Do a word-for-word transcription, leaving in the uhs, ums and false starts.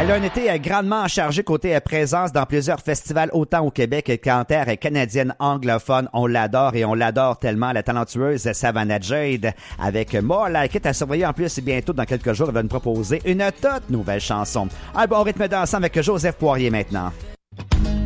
Elle a un été grandement chargé côté présence dans plusieurs festivals, autant au Québec qu'en terre canadienne anglophone. On l'adore et on l'adore tellement, la talentueuse Savannah Jade. Avec More Like It à surveiller en plus bientôt dans quelques jours, elle va nous proposer une toute nouvelle chanson. Un bon rythme dansant avec Joseph Poirier maintenant.